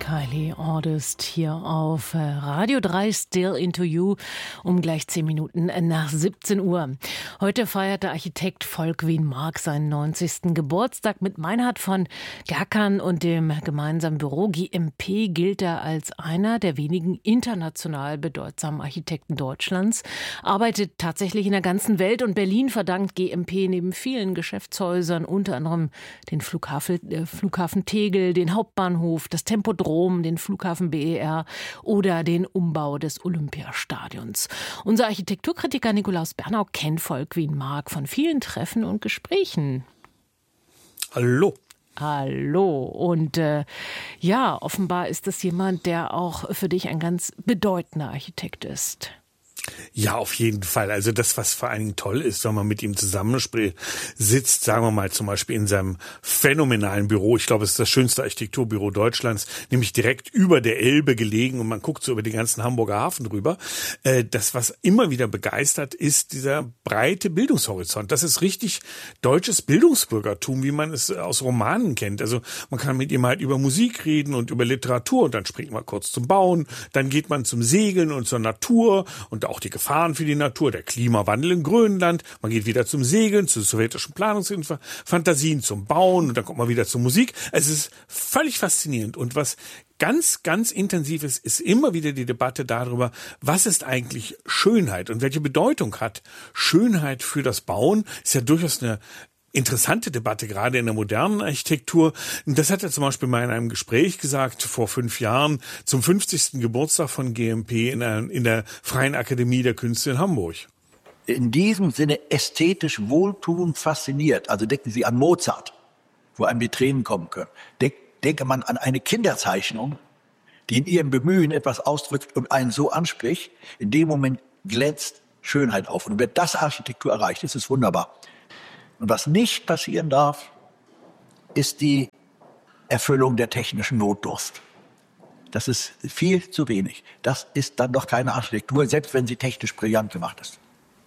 Kylie August hier auf Radio 3 Still Into You um gleich 10 Minuten nach 17 Uhr. Heute feiert der Architekt Volkwin Mark seinen 90. Geburtstag. Mit Meinhard von Gerkan und dem gemeinsamen Büro GMP gilt er als einer der wenigen international bedeutsamen Architekten Deutschlands, arbeitet tatsächlich in der ganzen Welt und Berlin verdankt GMP neben vielen Geschäftshäusern, unter anderem den Flughafen Tegel, den Hauptbahnhof, das Tempodrom, den Flughafen BER oder den Umbau des Olympiastadions. Unser Architekturkritiker Nikolaus Bernau kennt Volkwin Mark von vielen Treffen und Gesprächen. Hallo. Hallo. Und ja, offenbar ist das jemand, der auch für dich ein ganz bedeutender Architekt ist. Ja, auf jeden Fall. Also das, was vor allen Dingen toll ist, wenn man mit ihm sitzt, sagen wir mal zum Beispiel in seinem phänomenalen Büro. Ich glaube, es ist das schönste Architekturbüro Deutschlands, nämlich direkt über der Elbe gelegen und man guckt so über den ganzen Hamburger Hafen drüber. Das, was immer wieder begeistert, ist dieser breite Bildungshorizont. Das ist richtig deutsches Bildungsbürgertum, wie man es aus Romanen kennt. Also man kann mit ihm halt über Musik reden und über Literatur und dann springt man kurz zum Bauen, dann geht man zum Segeln und zur Natur und auch die Gefahren für die Natur, der Klimawandel in Grönland. Man geht wieder zum Segeln, zu sowjetischen Planungsfantasien, zum Bauen und dann kommt man wieder zur Musik. Es ist völlig faszinierend. Und was ganz, ganz intensiv ist immer wieder die Debatte darüber, was ist eigentlich Schönheit und welche Bedeutung hat Schönheit für das Bauen? Ist ja durchaus eine interessante Debatte, gerade in der modernen Architektur. Das hat er zum Beispiel mal in einem Gespräch gesagt, vor 5 Jahren, zum 50. Geburtstag von GMP in der Freien Akademie der Künste in Hamburg. In diesem Sinne ästhetisch wohltuend fasziniert. Also denken Sie an Mozart, wo einem die Tränen kommen können. Denke man an eine Kinderzeichnung, die in ihrem Bemühen etwas ausdrückt und einen so anspricht. In dem Moment glänzt Schönheit auf. Und wenn das Architektur erreicht, ist es wunderbar. Und was nicht passieren darf, ist die Erfüllung der technischen Notdurft. Das ist viel zu wenig. Das ist dann doch keine Architektur, selbst wenn sie technisch brillant gemacht ist.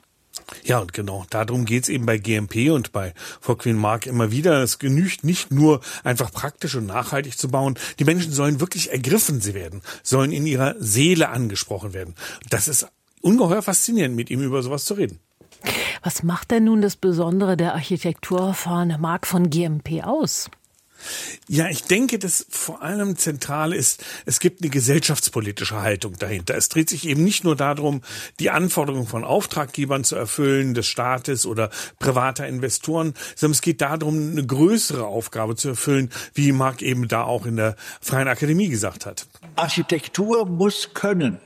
Ja, und genau, darum geht's eben bei GMP und bei Volkwin Mark immer wieder. Es genügt nicht nur, einfach praktisch und nachhaltig zu bauen. Die Menschen sollen wirklich ergriffen werden, sollen in ihrer Seele angesprochen werden. Das ist ungeheuer faszinierend, mit ihm über sowas zu reden. Was macht denn nun das Besondere der Architektur von Mark von GMP aus? Ja, ich denke, dass vor allem zentral ist, es gibt eine gesellschaftspolitische Haltung dahinter. Es dreht sich eben nicht nur darum, die Anforderungen von Auftraggebern zu erfüllen, des Staates oder privater Investoren, sondern es geht darum, eine größere Aufgabe zu erfüllen, wie Mark eben da auch in der Freien Akademie gesagt hat. Architektur muss können,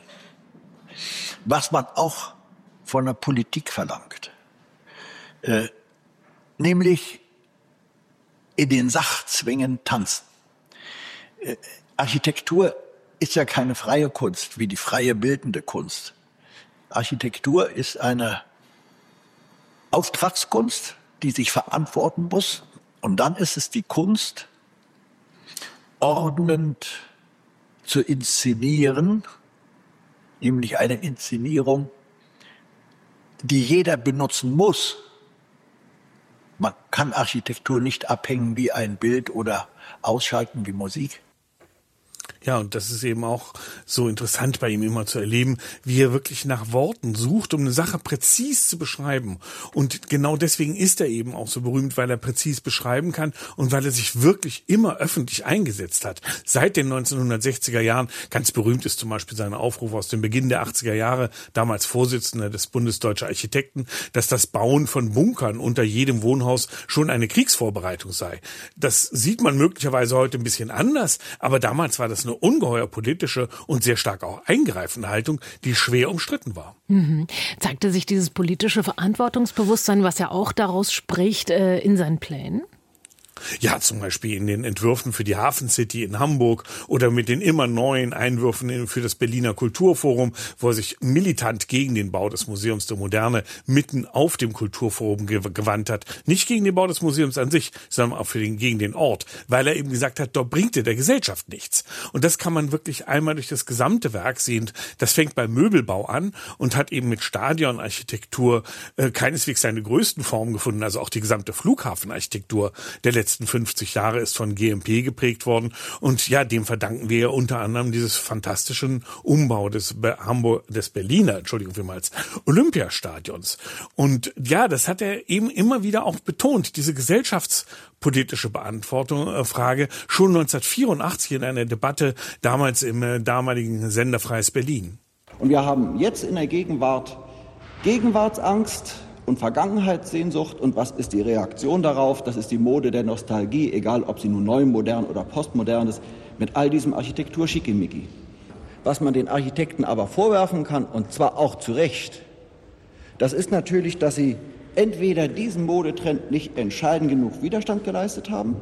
was man auch von der Politik verlangt. Nämlich in den Sachzwängen tanzen. Architektur ist ja keine freie Kunst, wie die freie bildende Kunst. Architektur ist eine Auftragskunst, die sich verantworten muss. Und dann ist es die Kunst, ordnend zu inszenieren, nämlich eine Inszenierung, die jeder benutzen muss. Man kann Architektur nicht abhängen wie ein Bild oder ausschalten wie Musik. Ja, und das ist eben auch so interessant bei ihm immer zu erleben, wie er wirklich nach Worten sucht, um eine Sache präzis zu beschreiben. Und genau deswegen ist er eben auch so berühmt, weil er präzis beschreiben kann und weil er sich wirklich immer öffentlich eingesetzt hat. Seit den 1960er Jahren, ganz berühmt ist zum Beispiel sein Aufruf aus dem Beginn der 80er Jahre, damals Vorsitzender des Bundes Deutscher Architekten, dass das Bauen von Bunkern unter jedem Wohnhaus schon eine Kriegsvorbereitung sei. Das sieht man möglicherweise heute ein bisschen anders, aber damals war das eine ungeheuer politische und sehr stark auch eingreifende Haltung, die schwer umstritten war. Zeigte sich dieses politische Verantwortungsbewusstsein, was ja auch daraus spricht, in seinen Plänen? Ja, zum Beispiel in den Entwürfen für die Hafen City in Hamburg oder mit den immer neuen Einwürfen für das Berliner Kulturforum, wo er sich militant gegen den Bau des Museums der Moderne mitten auf dem Kulturforum gewandt hat. Nicht gegen den Bau des Museums an sich, sondern auch gegen den Ort, weil er eben gesagt hat, dort bringt er der Gesellschaft nichts. Und das kann man wirklich einmal durch das gesamte Werk sehen. Das fängt beim Möbelbau an und hat eben mit Stadionarchitektur keineswegs seine größten Formen gefunden, also auch die gesamte Flughafenarchitektur der letzten letzten 50 Jahre ist von GMP geprägt worden. Und ja, dem verdanken wir ja unter anderem dieses fantastischen Umbau des Berliner, Olympiastadions. Und ja, das hat er eben immer wieder auch betont, diese gesellschaftspolitische Frage, schon 1984 in einer Debatte damals im damaligen Sender Freies Berlin. Und wir haben jetzt in der Gegenwart Gegenwartsangst und Vergangenheitssehnsucht. Und was ist die Reaktion darauf? Das ist die Mode der Nostalgie, egal ob sie nun neu, modern oder postmodern ist, mit all diesem Architektur-Schickimicki. Was man den Architekten aber vorwerfen kann, und zwar auch zu Recht, das ist natürlich, dass sie entweder diesem Modetrend nicht entscheidend genug Widerstand geleistet haben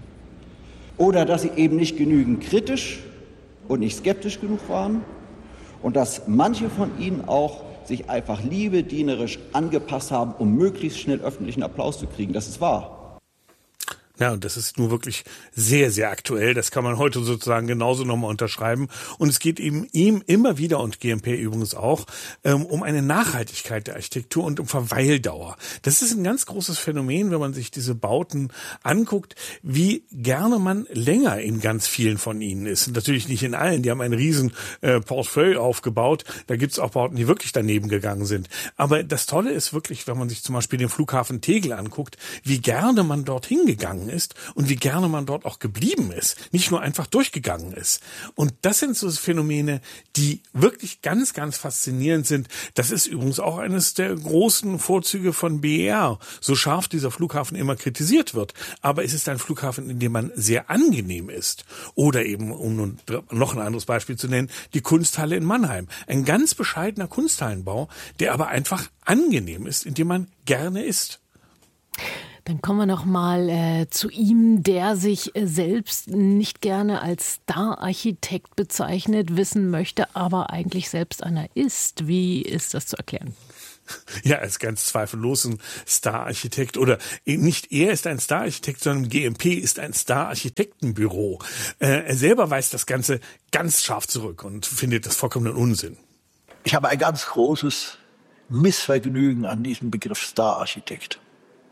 oder dass sie eben nicht genügend kritisch und nicht skeptisch genug waren und dass manche von ihnen auch sich einfach liebedienerisch angepasst haben, um möglichst schnell öffentlichen Applaus zu kriegen. Das ist wahr. Ja, und das ist nur wirklich sehr, sehr aktuell. Das kann man heute sozusagen genauso nochmal unterschreiben. Und es geht eben ihm immer wieder, und GMP übrigens auch, um eine Nachhaltigkeit der Architektur und um Verweildauer. Das ist ein ganz großes Phänomen, wenn man sich diese Bauten anguckt, wie gerne man länger in ganz vielen von ihnen ist. Natürlich nicht in allen, die haben ein riesen Portfolio aufgebaut. Da gibt's auch Bauten, die wirklich daneben gegangen sind. Aber das Tolle ist wirklich, wenn man sich zum Beispiel den Flughafen Tegel anguckt, wie gerne man dorthin gegangen ist und wie gerne man dort auch geblieben ist, nicht nur einfach durchgegangen ist. Und das sind so Phänomene, die wirklich ganz, ganz faszinierend sind. Das ist übrigens auch eines der großen Vorzüge von BER, so scharf dieser Flughafen immer kritisiert wird. Aber es ist ein Flughafen, in dem man sehr angenehm ist. Oder eben, um noch ein anderes Beispiel zu nennen, die Kunsthalle in Mannheim. Ein ganz bescheidener Kunsthallenbau, der aber einfach angenehm ist, in dem man gerne ist. Dann kommen wir noch mal zu ihm, der sich selbst nicht gerne als Star-Architekt bezeichnet, wissen möchte, aber eigentlich selbst einer ist. Wie ist das zu erklären? Ja, er ist ganz zweifellos ein Star-Architekt, oder nicht er ist ein Star-Architekt, sondern GMP ist ein Star-Architektenbüro. Er selber weist das Ganze ganz scharf zurück und findet das vollkommenen Unsinn. Ich habe ein ganz großes Missvergnügen an diesem Begriff Star-Architekt.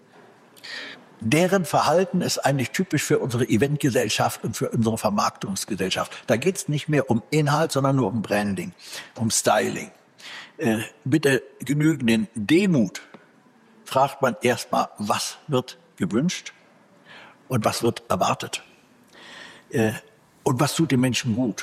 Deren Verhalten ist eigentlich typisch für unsere Eventgesellschaft und für unsere Vermarktungsgesellschaft. Da geht es nicht mehr um Inhalt, sondern nur um Branding, um Styling. Bitte genügenden Demut fragt man erstmal, was wird gewünscht und was wird erwartet und was tut den Menschen gut.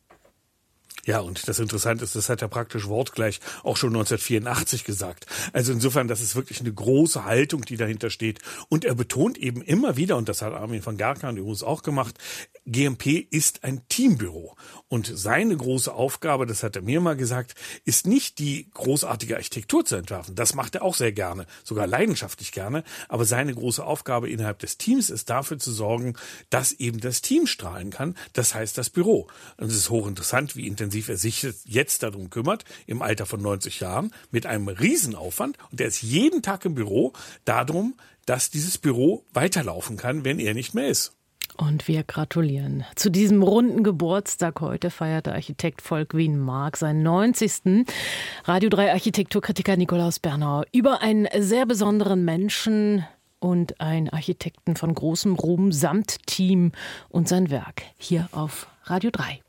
Ja, und das Interessante ist, das hat er praktisch wortgleich auch schon 1984 gesagt. Also insofern, das ist wirklich eine große Haltung, die dahinter steht. Und er betont eben immer wieder, und das hat Armin van Garkan übrigens auch gemacht, GMP ist ein Teambüro. Und seine große Aufgabe, das hat er mir mal gesagt, ist nicht die großartige Architektur zu entwerfen. Das macht er auch sehr gerne, sogar leidenschaftlich gerne. Aber seine große Aufgabe innerhalb des Teams ist dafür zu sorgen, dass eben das Team strahlen kann. Das heißt das Büro. Und es ist hochinteressant, wie intensiv er sich jetzt darum kümmert, im Alter von 90 Jahren, mit einem Riesenaufwand. Und er ist jeden Tag im Büro darum, dass dieses Büro weiterlaufen kann, wenn er nicht mehr ist. Und wir gratulieren. Zu diesem runden Geburtstag heute feiert der Architekt Volkwin Mark seinen 90. Radio 3 Architekturkritiker Nikolaus Bernauer über einen sehr besonderen Menschen und einen Architekten von großem Ruhm samt Team und sein Werk hier auf Radio 3.